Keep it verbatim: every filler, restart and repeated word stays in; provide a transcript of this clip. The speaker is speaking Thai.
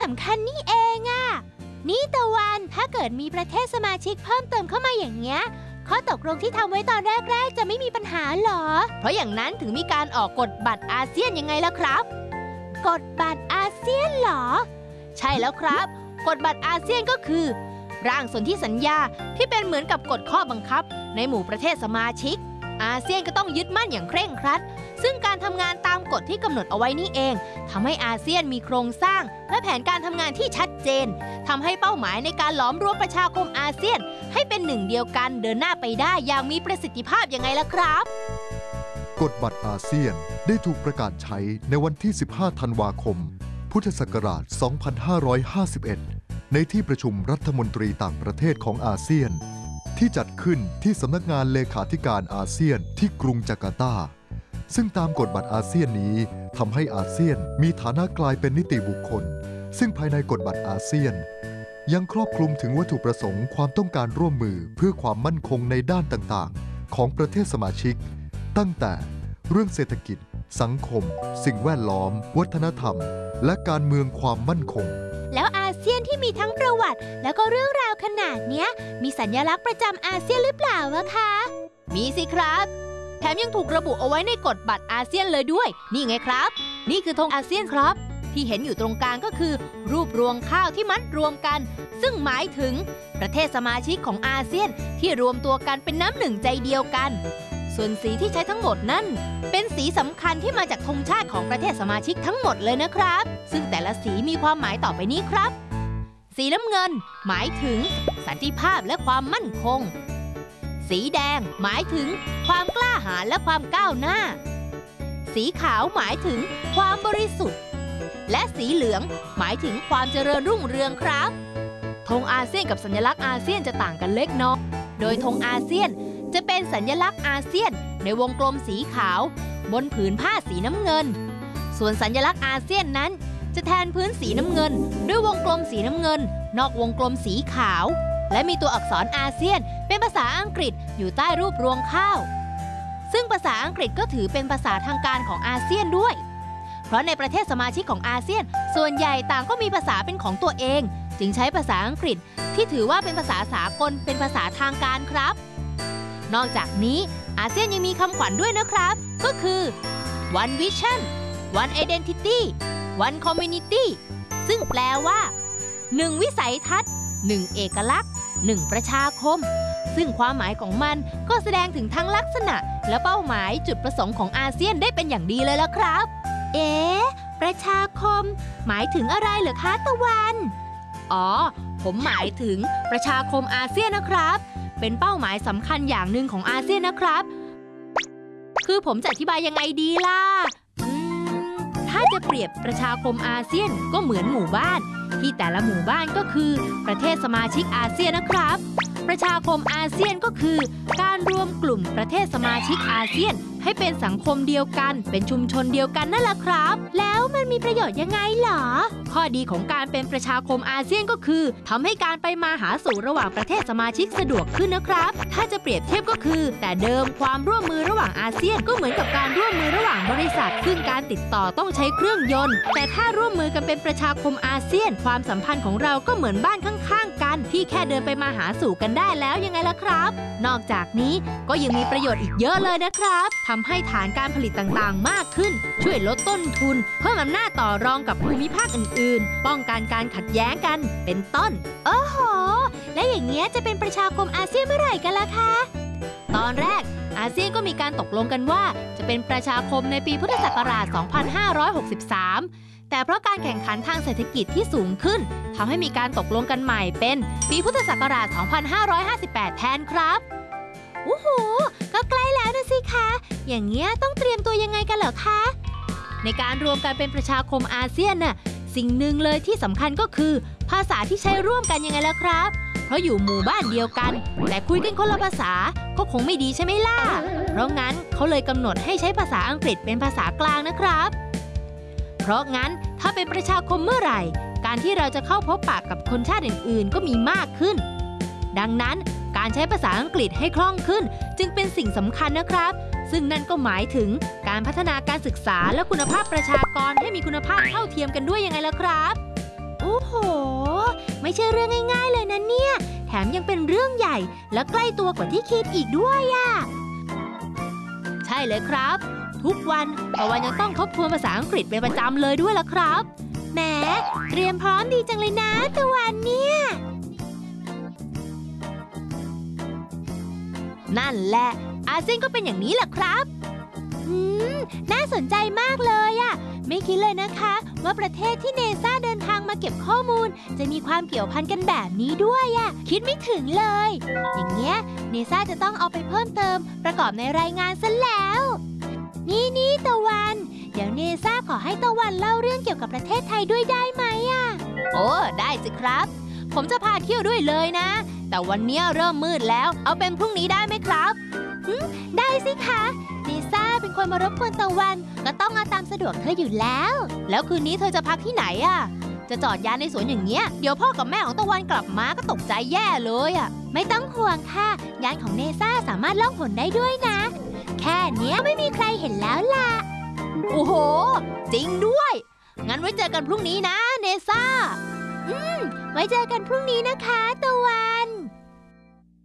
สำคัญนี่เองอะนี่ตะวันถ้าเกิดมีประเทศสมาชิกเพิ่มเติมเข้ามาอย่างเงี้ยข้อตกลงที่ทำไว้ตอนแรกๆจะไม่มีปัญหาหรอเพราะอย่างนั้นถึงมีการออกกฎบัตรอาเซียนยังไงล่ะครับกฎบัตรอาเซียนเหรอใช่แล้วครับกฎบัตรอาเซียนก็คือร่างสนธิสัญญาที่เป็นเหมือนกับกฎข้อบังคับในหมู่ประเทศสมาชิกอาเซียนก็ต้องยึดมั่นอย่างเคร่งครัดซึ่งการทำงานตามกฎที่กำหนดเอาไว้นี่เองทำให้อาเซียนมีโครงสร้างและแผนการทำงานที่ชัดเจนทำให้เป้าหมายในการหลอมรวมประชาคมอาเซียนให้เป็นหนึ่งเดียวกันเดินหน้าไปได้อย่างมีประสิทธิภาพยังไงล่ะครับกฎบัตรอาเซียนได้ถูกประกาศใช้ในวันที่สิบห้าธันวาคมพุทธศักราชสองพันห้าร้อยห้าสิบเอ็ดในที่ประชุมรัฐมนตรีต่างประเทศของอาเซียนที่จัดขึ้นที่สำนักงานเลขาธิการอาเซียนที่กรุงจาการ์ตาซึ่งตามกฎบัตรอาเซียนนี้ทำให้อาเซียนมีฐานะกลายเป็นนิติบุคคลซึ่งภายในกฎบัตรอาเซียนยังครอบคลุมถึงวัตถุประสงค์ความต้องการร่วมมือเพื่อความมั่นคงในด้านต่างๆของประเทศสมาชิกตั้งแต่เรื่องเศรษฐกิจสังคมสิ่งแวดล้อมวัฒนธรรมและการเมืองความมั่นคงแล้วอาเซียนที่มีทั้งประวัติแล้วก็เรื่องราวขนาดเนี้ยมีสัญลักษณ์ประจำอาเซียนหรือเปล่าวะคะมีสิครับแถมยังถูกระบุเอาไว้ในกฎบัตรอาเซียนเลยด้วยนี่ไงครับนี่คือธงอาเซียนครับที่เห็นอยู่ตรงกลางก็คือรูปรวงข้าวที่มัดรวมกันซึ่งหมายถึงประเทศสมาชิกของอาเซียนที่รวมตัวกันเป็นน้ำหนึ่งใจเดียวกันส่วนสีที่ใช้ทั้งหมดนั่นเป็นสีสำคัญที่มาจากธงชาติของประเทศสมาชิกทั้งหมดเลยนะครับซึ่งแต่ละสีมีความหมายต่อไปนี้ครับสีน้ำเงินหมายถึงสันติภาพและความมั่นคงสีแดงหมายถึงความกล้าหาญและความก้าวหน้าสีขาวหมายถึงความบริสุทธิ์และสีเหลืองหมายถึงความเจริญรุ่งเรืองครับธงอาเซียนกับสัญลักษณ์อาเซียนจะต่างกันเล็กน้อยโดยธงอาเซียนจะเป็นสัญลักษณ์อาเซียนในวงกลมสีขาวบนผืนผ้าสีน้ำเงินส่วนสัญลักษณ์อาเซียนนั้นจะแทนพื้นสีน้ำเงินด้วยวงกลมสีน้ำเงินนอกวงกลมสีขาวและมีตัวอักษรอาเซียนเป็นภาษาอังกฤษอยู่ใต้รูปรวงข้าวซึ่งภาษาอังกฤษก็ถือเป็นภาษาทางการของอาเซียนด้วยเพราะในประเทศสมาชิกของอาเซียนส่วนใหญ่ต่างก็มีภาษาเป็นของตัวเองจึงใช้ภาษาอังกฤษที่ถือว่าเป็นภาษาสากลเป็นภาษาทางการครับนอกจากนี้อาเซียนยังมีคำขวัญด้วยนะครับก็คือ one vision one identity one community ซึ่งแปลว่าหนึ่งวิสัยทัศน์หนึ่งเอกลักษณ์หนึ่งประชาคมซึ่งความหมายของมันก็แสดงถึงทั้งลักษณะและเป้าหมายจุดประสงค์ของอาเซียนได้เป็นอย่างดีเลยล่ะครับเอ๊ะประชาคมหมายถึงอะไรเหรอคะตะวันอ๋อผมหมายถึงประชาคมอาเซียนนะครับเป็นเป้าหมายสำคัญอย่างหนึ่งของอาเซียนนะครับคือผมจะอธิบายยังไงดีล่ะถ้าจะเปรียบประชาคมอาเซียนก็เหมือนหมู่บ้านที่แต่ละหมู่บ้านก็คือประเทศสมาชิกอาเซียนนะครับประชาคมอาเซียนก็คือการรวมกลุ่มประเทศสมาชิกอาเซียนให้เป็นสังคมเดียวกันเป็นชุมชนเดียวกันนั่นแหละครับแล้วมันมีประโยชน์ยังไงหรอข้อดีของการเป็นประชาคมอาเซียนก็คือทำให้การไปมาหาสู่ระหว่างประเทศสมาชิกสะดวกขึ้นนะครับถ้าจะเปรียบเทียบก็คือแต่เดิมความร่วมมือระหว่างอาเซียนก็เหมือนกับการร่วมมือระหว่างบริษัทซึ่งการติดต่อต้องใช้เครื่องยนต์แต่ถ้าร่วมมือกันเป็นประชาคมอาเซียนความสัมพันธ์ของเราก็เหมือนบ้านข้างๆกันที่แค่เดินไปมาหาสู่กันได้แล้วยังไงล่ะครับนอกจากนี้ก็ยังมีประโยชน์อีกเยอะเลยนะครับทำให้ฐานการผลิตต่างๆมากขึ้นช่วยลดต้นทุนเพิ่มอำนาจต่อรองกับภูมิภาคอื่นๆป้องกันการขัดแย้งกันเป็นต้นโอ้โหและอย่างเงี้ยจะเป็นประชาคมอาเซียนเมื่อไหร่กันล่ะคะตอนแรกอาเซียนก็มีการตกลงกันว่าจะเป็นประชาคมในปีพุทธศักราชสองพันห้าร้อยหกสิบสามแต่เพราะการแข่งขันทางเศรษฐกิจที่สูงขึ้นทำให้มีการตกลงกันใหม่เป็นปีพุทธศักราชสองพันห้าร้อยห้าสิบแปดแทนครับโอ้โหก็ใกล้แล้วนะสิคะอย่างเงี้ยต้องเตรียมตัวยังไงกันเหรอคะในการรวมกันเป็นประชาคมอาเซียนน่ะสิ่งหนึ่งเลยที่สำคัญก็คือภาษาที่ใช้ร่วมกันยังไงล่ะครับเพราะอยู่หมู่บ้านเดียวกันแต่คุยกันคนละภาษาก็คงไม่ดีใช่ไหมล่ะเพราะงั้นเขาเลยกำหนดให้ใช้ภาษาอังกฤษเป็นภาษากลางนะครับเพราะงั้นถ้าเป็นประชาคมเมื่อไหร่การที่เราจะเข้าพบปะกับคนชาติอื่นๆก็มีมากขึ้นดังนั้นการใช้ภาษาอังกฤษให้คล่องขึ้นจึงเป็นสิ่งสำคัญนะครับซึ่งนั่นก็หมายถึงการพัฒนาการศึกษาและคุณภาพประชากรให้มีคุณภาพเท่าเทียมกันด้วยยังไงล่ะครับโอ้ไม่ใช่เรื่องง่ายๆเลยนะเนี่ยแถมยังเป็นเรื่องใหญ่และใกล้ตัวกว่าที่คิดอีกด้วยอ่ะใช่เลยครับทุกวันตะวันยังต้องทบทวนภาษาอังกฤษเป็นประจำเลยด้วยล่ะครับแหมเตรียมพร้อมดีจังเลยนะตะวันเนี่ยนั่นแหละอาเซียนก็เป็นอย่างนี้แหละครับอืมน่าสนใจมากเลยอะไม่คิดเลยนะคะว่าประเทศที่เนซ่าเดินทางมาเก็บข้อมูลจะมีความเกี่ยวพันกันแบบนี้ด้วยอะคิดไม่ถึงเลยอย่างเงี้ยเนซ่าจะต้องเอาไปเพิ่มเติมประกอบในรายงานซะแล้วนี่นี่ตะวันเดี๋ยวเนซ่าขอให้ตะวันเล่าเรื่องเกี่ยวกับประเทศไทยด้วยได้ไหมอะโอ้ได้สิครับผมจะพาเที่ยวด้วยเลยนะแต่วันนี้เริ่มมืดแล้วเอาเป็นพรุ่งนี้ได้ไหมครับได้สิคะเนซ่าเป็นคนมารบกวนตะวันก็ต้องเอาตามสะดวกเธออยู่แล้วแล้วคืนนี้เธอจะพักที่ไหนอ่ะจะจอดยานในสวนอย่างเงี้ยเดี๋ยวพ่อกับแม่ของตะวันกลับมาก็ตกใจแย่เลยอ่ะไม่ต้องห่วงค่ะยานของเนซ่าสามารถล่องหนได้ด้วยนะแค่เนี้ยไม่มีใครเห็นแล้วล่ะโอ้โหจริงด้วยงั้นไว้เจอกันพรุ่งนี้นะเนซ่าอืมไว้เจอกันพรุ่งนี้นะคะตะวัน